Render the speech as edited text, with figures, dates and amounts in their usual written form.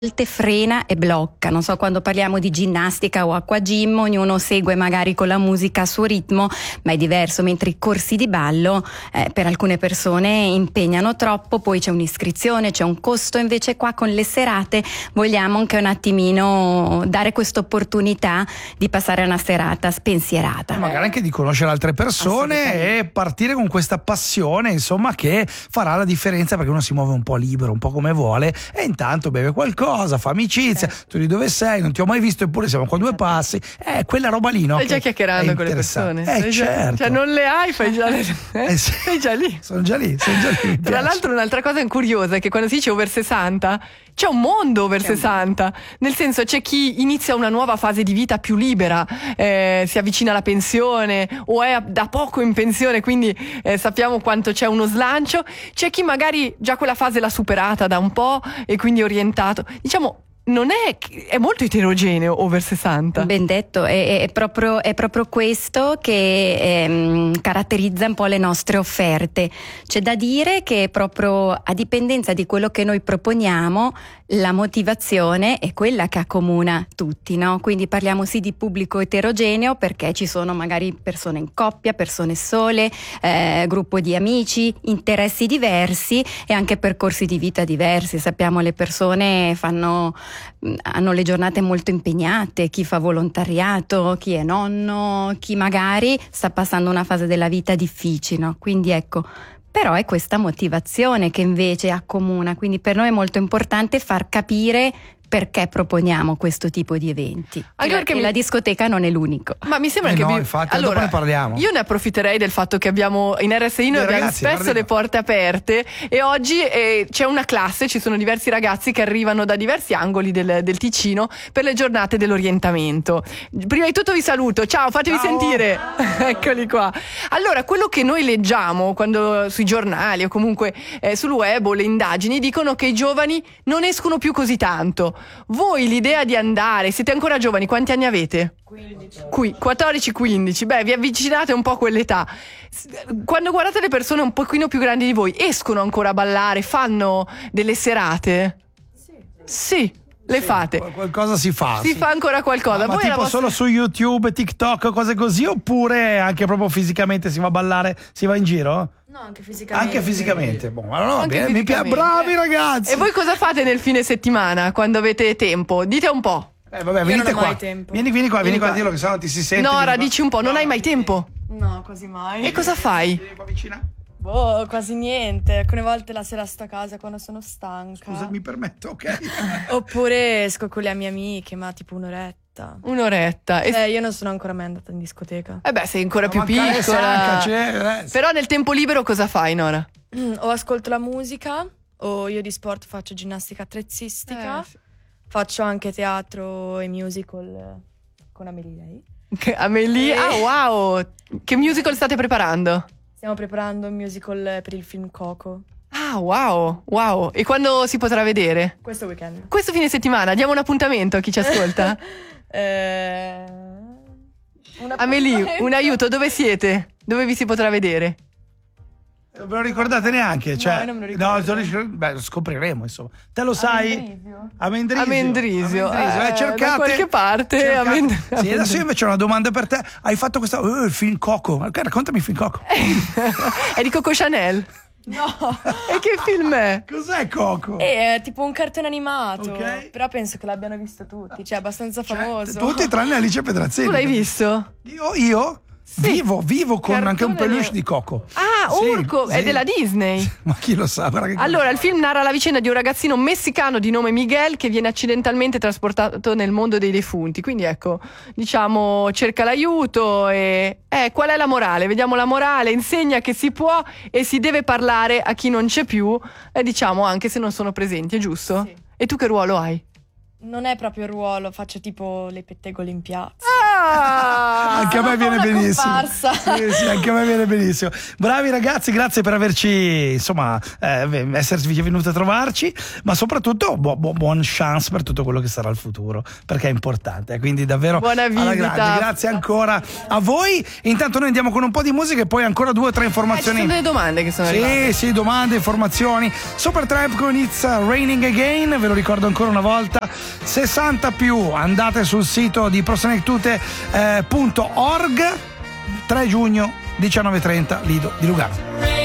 volte frena e blocca. Non so, quando parliamo di ginnastica o acquagym, ognuno segue magari con la musica a suo ritmo, ma è diverso, mentre i corsi di ballo per alcune persone impegnano troppo, poi c'è un'iscrizione, c'è un costo. Invece qua con le serate vogliamo anche un attimino dare questa opportunità di passare una serata spensierata. Magari anche di conoscere altre persone e partire con questa passione, insomma, che farà la differenza, perché uno si muove un po' libero, un po' come vuole, e intanto beve qualcosa, fa amicizia, tu di dove sei, non ti ho mai visto, eppure siamo qua due passi, quella roba lì, no? Stai già chiacchierando con le persone, certo. Cioè non le hai, fai già sì. sei già lì. Sono già lì. Tra l'altro un'altra cosa curiosa è che quando si dice over 60 c'è un mondo over 60, nel senso c'è chi inizia una nuova fase di vita più libera, si avvicina alla pensione o è da poco in pensione, quindi sappiamo quanto c'è uno slancio. C'è chi magari già quella fase l'ha superata da un po' e quindi è orientato, diciamo. Non è molto eterogeneo over 60. Ben detto, è proprio questo che caratterizza un po' le nostre offerte. C'è da dire che proprio a dipendenza di quello che noi proponiamo, la motivazione è quella che accomuna tutti, no? Quindi parliamo sì di pubblico eterogeneo, perché ci sono magari persone in coppia, persone sole, gruppo di amici, interessi diversi e anche percorsi di vita diversi. Sappiamo, le persone hanno le giornate molto impegnate, chi fa volontariato, chi è nonno, chi magari sta passando una fase della vita difficile, no? Quindi ecco, però è questa motivazione che invece accomuna, quindi per noi è molto importante far capire perché proponiamo questo tipo di eventi. Anche perché la discoteca non è l'unico. Ma mi sembra che infatti, allora, dopo ne parliamo. Io ne approfitterei del fatto che abbiamo in RSI noi abbiamo spesso le porte aperte, e oggi c'è una classe, ci sono diversi ragazzi che arrivano da diversi angoli del Ticino per le giornate dell'orientamento. Prima di tutto vi saluto, ciao, fatevi sentire. Eccoli qua. Allora, quello che noi leggiamo quando sui giornali o comunque sul web o le indagini dicono che i giovani non escono più così tanto. Voi l'idea di andare, siete ancora giovani, quanti anni avete? 14-15, beh, vi avvicinate un po' a quell'età. Quando guardate le persone un pochino più grandi di voi, escono ancora a ballare, fanno delle serate? Sì. Le fate? Qualcosa si fa. Si fa ancora qualcosa. Ma tipo solo su YouTube, TikTok, cose così, oppure anche proprio fisicamente si va a ballare, si va in giro? No, anche fisicamente. Anche fisicamente. Boh, ma no, Anche bene, fisicamente. Bravi ragazzi. E voi cosa fate nel fine settimana quando avete tempo? Dite un po'. Vabbè, venite qua. Vieni qua a dirlo, che sennò ti si sente. Nora, dici un po', non hai mai tempo? No, quasi mai. E cosa fai? Vieni qua vicina. Boh, quasi niente. Alcune volte la sera sto a casa quando sono stanca. Scusa, mi permetto, ok? Oppure esco con le mie amiche, ma tipo un'oretta. Io non sono ancora mai andata in discoteca. Beh, sei ancora più piccola. Però nel tempo libero cosa fai, Nora? O ascolto la musica, o io di sport faccio ginnastica attrezzistica. Sì. Faccio anche teatro e musical con Amelie. Amelie? Ah, wow! Che musical state preparando? Stiamo preparando un musical per il film Coco. Ah, wow! E quando si potrà vedere? Questo weekend. Questo fine settimana, diamo un appuntamento a chi ci ascolta? Amelie, un aiuto, dove siete? Dove vi si potrà vedere? Non ve lo ricordate neanche? Cioè, no, non me lo ricordo. Beh, lo scopriremo, insomma. Te lo sai? A Mendrisio. Cercate da qualche parte. Sì, adesso io invece ho una domanda per te. Hai fatto questa il film Coco. Raccontami il film Coco. È di Coco Chanel. No. E che film è? Cos'è Coco? È tipo un cartone animato. Ok. Però penso che l'abbiano visto tutti. Cioè, è abbastanza famoso. Tutti tranne Alice Pedrazzini. Tu l'hai visto? Io? Sì. Vivo con Cartone anche un peluche di Coco. Ah, Sì, Urco, sì. è della Disney. Ma chi lo sa? Guarda che Allora, il film narra la vicenda di un ragazzino messicano di nome Miguel che viene accidentalmente trasportato nel mondo dei defunti. Quindi ecco, diciamo, cerca l'aiuto e qual è la morale? Vediamo la morale, insegna che si può e si deve parlare a chi non c'è più, diciamo, anche se non sono presenti, è giusto? Sì. E tu che ruolo hai? Non è proprio il ruolo, faccio tipo le pettegole in piazza. Anche a me viene benissimo. Sì, anche a me viene benissimo. Bravi ragazzi, grazie per averci, insomma, esservi venuti a trovarci, ma soprattutto buon chance per tutto quello che sarà il futuro, perché è importante. Quindi davvero buona visita. Alla grande. Grazie ancora a voi. Intanto noi andiamo con un po' di musica e poi ancora 2 o 3 informazioni. Ci sono delle domande che sono arrivate. Sì, domande, informazioni. Supertramp con It's Raining Again, ve lo ricordo ancora una volta, 60+, andate sul sito di prosenectute.org, 3 giugno 19:30, Lido di Lugano.